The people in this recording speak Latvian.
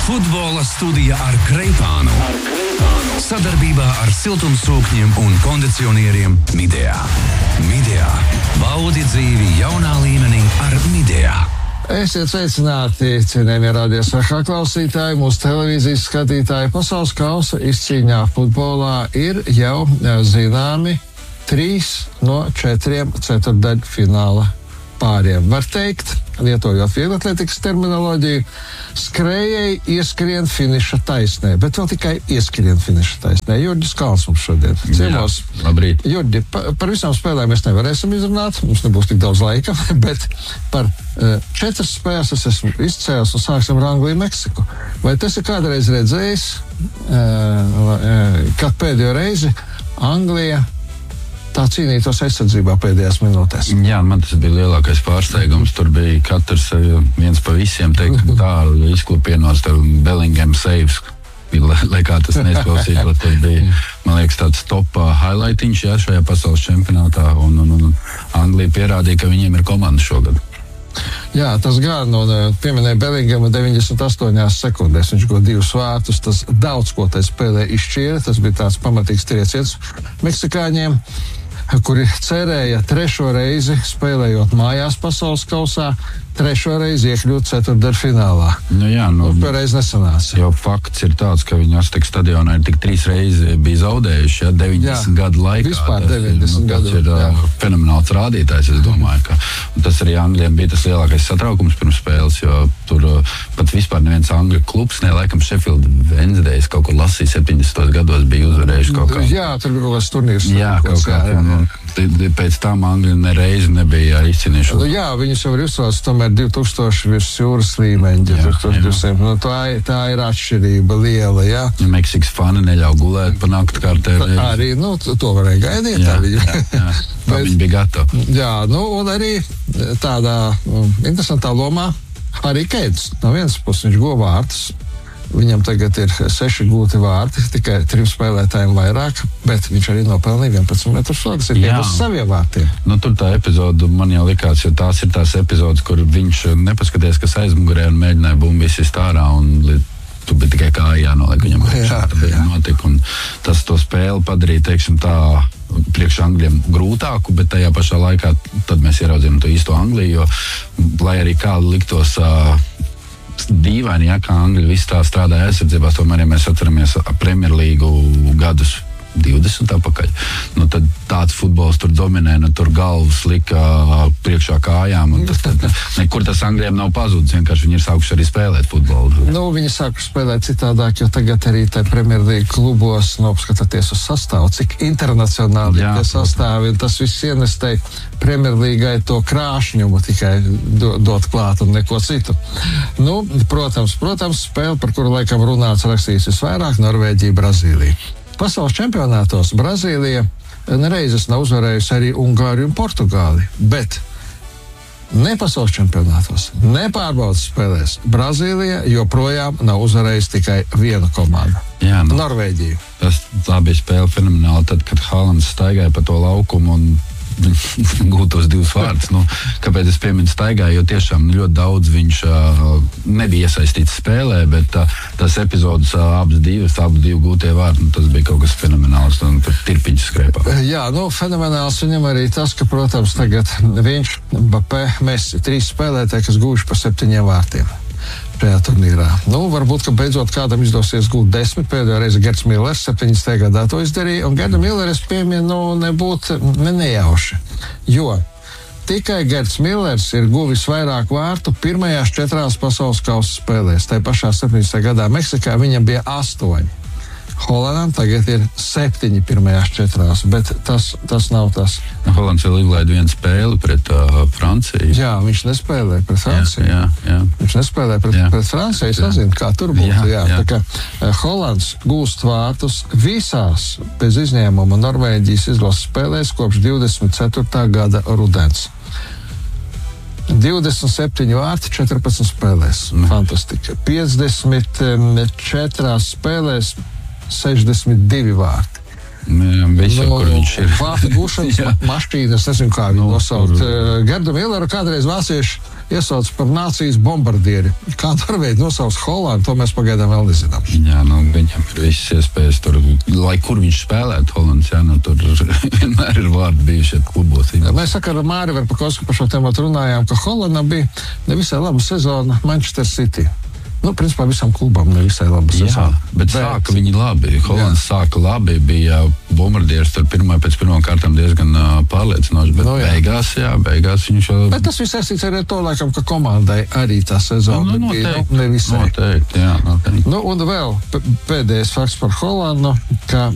Futbola studija ar Kreipānu. Sadarbībā ar siltumsūkņiem un kondicionieriem Midea. Midea. Baudi dzīvi jaunā līmenī ar Midea. Esiet sveicināti, cienējamie radio SRH klausītāji, mūsu televīzijas skatītāji. Pasaules kausa izcīņā futbolā ir jau zināmi 3 no 4 ceturtdaļfināla pāriem. Var teikt, lietojot vieglatlētikas terminoloģiju, skrējēji ieskrien finiša taisnē, bet vēl tikai ieskrien finiša taisnē. Jurģis Kalns mums šodien ciemos. Labrīt. Jurģi, par visām spēlēm mēs nevarēsim izrunāt, mums nebūs tik daudz laika, bet par 4 spēles es esmu izcēlis un sāksim ar Angliju, Meksiku. Vai tas ir kādreiz redzējis, kad pēdējo reizi Anglija tā cīnītos aizsardzībā pēdējās minūtēs? Jā, man tas bija lielākais pārsteigums. Tur bija katrs viens pa visiem teikt, tā izklupienos, tur Bellingham saves, lai kā tas neizklausītos. Tas bija, man liekas, tāds top highlightiņš šajā pasaules čempionātā, un Anglija pierādīja, ka viņiem ir komanda šogad. Jā, tas gan, un pieminēja Bellinghama 98 sekundēs. Viņš go 2 vārtus, tas daudz ko tai spēlē izšķīra, tas bija tāds pamatīgs trieciens meksikāņiem, kuri cerēja 3. reizi spēlējot mājās pasaules kausā, 3. reizi iekļūt ceturtdaļfinālā. Pēreiz nesanāca. Jo fakts ir tāds, ka viņi Azteku stadionā ir tik 3 reizes bija zaudējuši, 90 gadu laikā. Vispār 90 gadu. Tas ir fenomenāls rādītājs, es domāju, ka tas arī Angļiem bija tas lielākais satraukums pirms spēles, jo tur pat vispār neviens Angļu klubs, laikam Sheffield Wednesday, kaut kur lasīja 70. gados bija uzvarējuši kaut kā. Jā, tur bija kaut kāds turnīrs. Jā, kaut kā. Pēc tam Angļi nereizi nebija izcīnījuši. Jā, viņus jau ir uzsvārts tomēr 2000 virs jūras līmeņa. Tā ir atšķirība liela, jā. Meksikas fani neļauj gulēt pa naktkārtē. Arī, to varēja gaidīt. Jā, viņi bija gatavi. Jā, un arī tādā interesantā lomā Harry Keins. No vienas puses viņš go vārtus. Viņam tagad ir 6 gūti vārti, tikai 3 spēlētājiem vairāk, bet viņš arī nopelnīja 11 metrus sogas, ir uz saviem vārtiem. Tur tā epizoda man jau likās, jo tās ir tās epizodes, kur viņš nepaskaties, kas aizmugurē un mēģināja bumbu izsist ārā, un tu bija tikai kā jānoliek viņam notika, un tas to spēli padarīja, teiksim tā, priekš Angļiem grūtāku, bet tajā pašā laikā tad mēs ieraudzījām to īsto Angliju, jo, lai arī kādu liktos dīvaini, kā Angļi visi tā strādāja aizsardzībās, tomēr, ja mēs atceramies Premjerlīgu gadus 20 atpakaļ, tad tāds futbols tur dominē, tur galvas lika priekšā kājām, un nekur tas Angļiem nav pazudis, vienkārši viņi ir sākuši arī spēlēt futbolu. Viņi sākuši spēlēt citādāk, jo tagad arī tai Premjerlīga klubos, skatāties uz sastāvu, cik internacionāli tie sastāvi, tas viss ienestēja Premjerlīgai to krāšņumu tikai dot klāt un neko citu. Protams, spēle, par kuru laikam runāts, rakstīts visvairāk, Norvēģija, Brazīlija. Pasaules čempionātos Brazīlija nereizes nav uzvarējusi arī Ungāriju un Portugāli, bet ne pasaules čempionātos, ne pārbaudas spēlēs Brazīlija joprojām nav uzvarējusi tikai vienu komandu. Jā, Norvēģiju. Tā bija spēle fenomenāli, tad, kad Haalands staigāja pa to laukumu un gūtos 2 vārdus. Kāpēc es pieminu staigāju, jo tiešām ļoti daudz viņš nebija iesaistīts spēlē, bet tas epizodes abas divi gūtie vārdi, tas bija kaut kas fenomenāls, un tur tirpiņš skrēpā. Jā, fenomenāls viņam arī tas, ka, protams, tagad viņš, Mbappé, mēs 3 spēlētāji, kas gūši pa 7 vārtiem šajā turnīrā. Varbūt, ka beidzot kādam izdosies gūt 10. Pēdējo reizi Gerts Millers 70. gadā to izdarīja, un Gerda Milleres pieminu nebūt nejauši, jo tikai Gerts Millers ir guvis vairāk vārtu pirmajās 4 pasaules kausa spēlēs. Tai pašā 70. gadā Meksikā viņam bija 8. Holandam tagad ir 7 pirmajās 4, bet tas nav tas. Holands vēl izlaida 1 spēli pret Franciju. Jā, viņš nespēlē pret Franciju. Jā. Viņš nespēlē pret Franciju, es nezinu, kā tur būtu. Jā. Tā kā Holands gūst vārtus visās, bez izņēmuma Norvēģijas izlases spēlēs kopš 24. gada rudens. 27 vārti 14 spēlēs. Fantastika. 54 spēlēs 62 vārti. Visu, kur viņš ir. Vārtu gūšanas mašīnas, nezinu, kā viņu nosaukt. Gerda Millera kādreiz vācieši iesauc par nācijas bombardieri. Kā Norvēģi nosauc Holandu, to mēs pagaidām vēl nezinām. Jā, viņam ir visas iespējas tur, lai kur viņš spēlētu Holandas, tur vienmēr ir vārdi bijuši klubos. Mēs ar Māri Verpakovsku par šo tematu runājām, ka Holanda bija nevisai laba sezona Manchester City. Principā visam klubam nevisai labi sezona. Bet sāka viņi labi. Holands sāka labi, bija bombardieris pēc pirmām kārtām diezgan pārliecinoši, bet beigās viņš jau... Bet tas viss saistīts arī ar to, laikam, ka komandai arī tā sezona bija nevisai. Noteikti. Un vēl pēdējais fakts par Holandu, ka